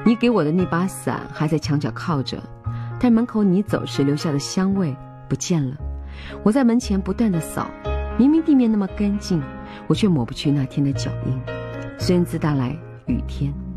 你给我的那把伞还在墙角靠着，但门口你走时留下的香味不见了。我在门前不断地扫，明明地面那么干净，我却抹不去那天的脚印。孙子带来雨天。